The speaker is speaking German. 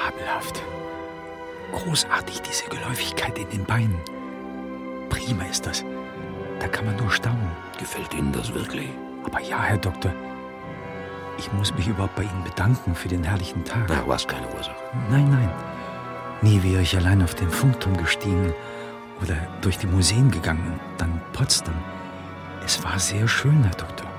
Fabelhaft. Großartig, diese Geläufigkeit in den Beinen. Prima ist das. Da kann man nur staunen. Gefällt Ihnen das wirklich? Aber ja, Herr Doktor. Ich muss mich überhaupt bei Ihnen bedanken für den herrlichen Tag. Na, was keine Ursache. Nein. Nie wäre ich allein auf den Funkturm gestiegen oder durch die Museen gegangen, dann Potsdam. Es war sehr schön, Herr Doktor.